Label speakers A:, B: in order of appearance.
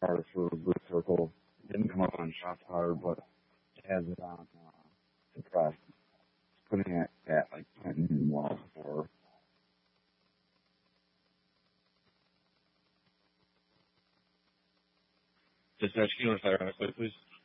A: car for Blue Circle. It didn't come up on ShopHard, but it has it on suppressed. It's putting it at like Clinton Wall for.
B: Dispatch, can you fire on it, please?